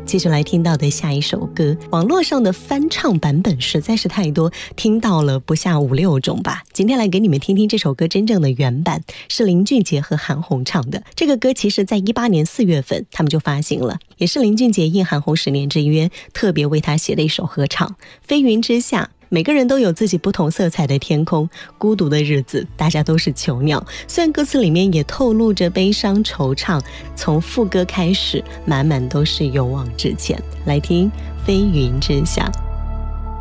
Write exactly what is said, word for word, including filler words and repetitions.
接着来听到的下一首歌，网络上的翻唱版本实在是太多，听到了不下五六种吧。今天来给你们听听这首歌真正的原版，是林俊杰和韩红唱的。这个歌其实在一八年四月份他们就发行了，也是林俊杰应韩红十年之约特别为他写的一首合唱。飞云之下，每个人都有自己不同色彩的天空，孤独的日子大家都是囚鸟。虽然歌词里面也透露着悲伤惆怅，从副歌开始满满都是勇往直前。来听飞云之下。